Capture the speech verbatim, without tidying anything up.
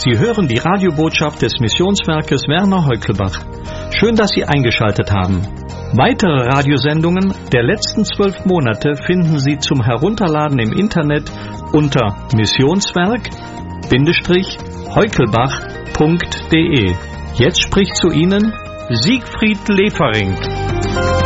Sie hören die Radiobotschaft des Missionswerkes Werner Heukelbach. Schön, dass Sie eingeschaltet haben. Weitere Radiosendungen der letzten zwölf Monate finden Sie zum Herunterladen im Internet unter missionswerk-heukelbach punkt de. Jetzt spricht zu Ihnen Siegfried Lefering.